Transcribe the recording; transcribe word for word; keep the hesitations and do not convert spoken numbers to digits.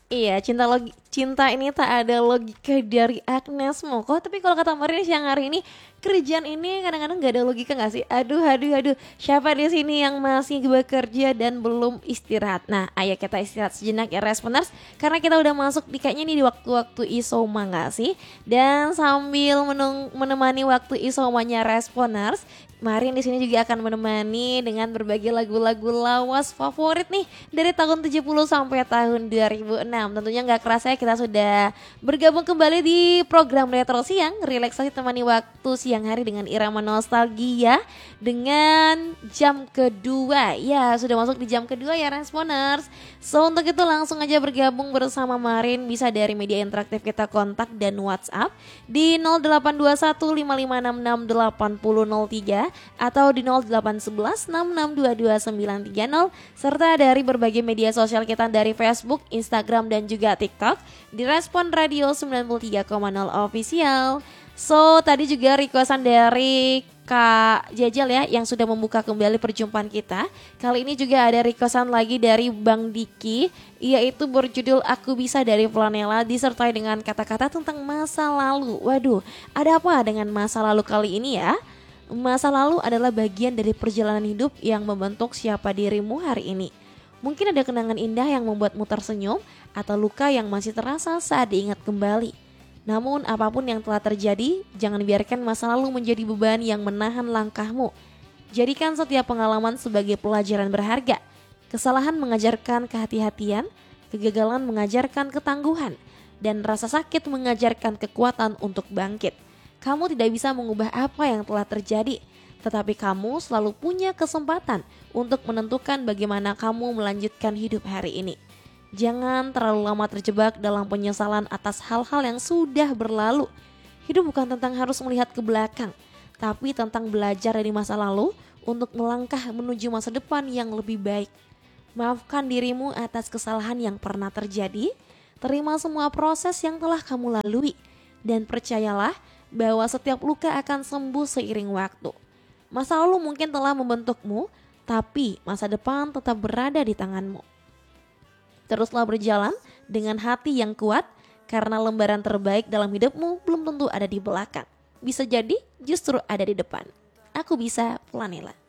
Iya, cinta logi cinta ini tak ada logika dari Agnes Mo kok. Tapi kalau kata Marin siang hari ini, kerjaan ini kadang-kadang gak ada logika gak sih? Aduh, aduh, aduh. Siapa di sini yang masih bekerja dan belum istirahat? Nah, ayo kita istirahat sejenak ya Responers, karena kita udah masuk di kayaknya nih di waktu-waktu isoma gak sih? Dan sambil menung- menemani waktu isomanya Responers, Marin di sini juga akan menemani dengan berbagai lagu-lagu lawas favorit nih dari tahun tujuh puluh sampai tahun dua ribu enam. Tentunya nggak kerasa ya kita sudah bergabung kembali di program Retro Siang, relaksasi temani waktu siang hari dengan irama nostalgia dengan jam kedua. Ya, sudah masuk di jam kedua ya Responers. So untuk itu langsung aja bergabung bersama Marin bisa dari media interaktif kita kontak dan WhatsApp di nol delapan dua satu lima lima enam enam delapan nol nol tiga atau di nol delapan satu satu enam enam dua dua sembilan tiga nol serta dari berbagai media sosial kita dari Facebook, Instagram dan juga TikTok di Respon Radio sembilan puluh tiga koma nol Official. So tadi juga requestan dari Kak Jajal ya yang sudah membuka kembali perjumpaan kita. Kali ini juga ada requestan lagi dari Bang Diki, yaitu berjudul Aku Bisa dari Flanela disertai dengan kata-kata tentang masa lalu. Waduh, ada apa dengan masa lalu kali ini ya? Masa lalu adalah bagian dari perjalanan hidup yang membentuk siapa dirimu hari ini. Mungkin ada kenangan indah yang membuatmu tersenyum atau luka yang masih terasa saat diingat kembali. Namun apapun yang telah terjadi, jangan biarkan masa lalu menjadi beban yang menahan langkahmu. Jadikan setiap pengalaman sebagai pelajaran berharga. Kesalahan mengajarkan kehati-hatian, kegagalan mengajarkan ketangguhan, dan rasa sakit mengajarkan kekuatan untuk bangkit. Kamu tidak bisa mengubah apa yang telah terjadi, tetapi kamu selalu punya kesempatan untuk menentukan bagaimana kamu melanjutkan hidup hari ini. Jangan terlalu lama terjebak dalam penyesalan atas hal-hal yang sudah berlalu. Hidup bukan tentang harus melihat ke belakang, tapi tentang belajar dari masa lalu untuk melangkah menuju masa depan yang lebih baik. Maafkan dirimu atas kesalahan yang pernah terjadi, terima semua proses yang telah kamu lalui, dan percayalah bahwa setiap luka akan sembuh seiring waktu. Masa lalu mungkin telah membentukmu, tapi masa depan tetap berada di tanganmu. Teruslah berjalan dengan hati yang kuat, karena lembaran terbaik dalam hidupmu belum tentu ada di belakang. Bisa jadi justru ada di depan. Aku Bisa, Flanela.